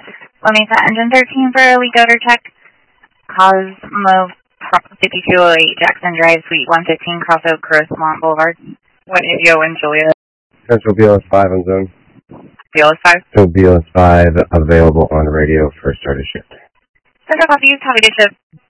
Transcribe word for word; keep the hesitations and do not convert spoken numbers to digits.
Lamesa Engine thirteen for a leak odor check. Cosmo fifty-two oh eight Jackson Drive, Suite one fifteen, Cross Oak, Rosemont Boulevard. What is Yo and Julia? Central B L S five on zone. B L S five? So B L S five available on radio for start of shift. Central Coffees, have a good shift.